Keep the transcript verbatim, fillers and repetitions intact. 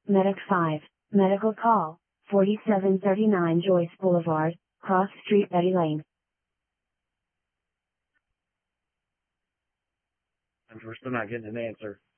Medic five, medical call, forty-seven thirty-nine Joyce Boulevard, Cross Street, Betty Lane. And we're still not getting an answer.